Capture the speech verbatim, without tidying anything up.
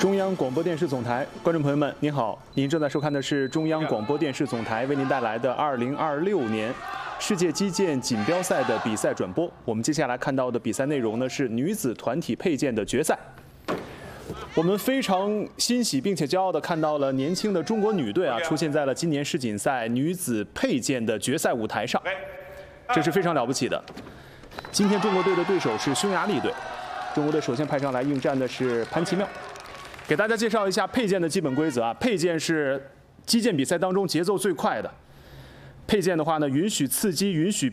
中央广播电视总台观众朋友们，您好，您正在收看的是中央广播电视总台为您带来的二零二六年世界击剑锦标赛的比赛转播。我们接下来看到的比赛内容呢是女子团体佩剑的决赛。我们非常欣喜并且骄傲地看到了年轻的中国女队啊出现在了今年世锦赛女子佩剑的决赛舞台上，这是非常了不起的。今天中国队的对手是匈牙利队，中国队首先派上来应战的是潘奇妙。 给大家介绍一下佩剑的基本规则啊，佩剑是击剑比赛当中节奏最快的。佩剑的话呢，允许刺击，允许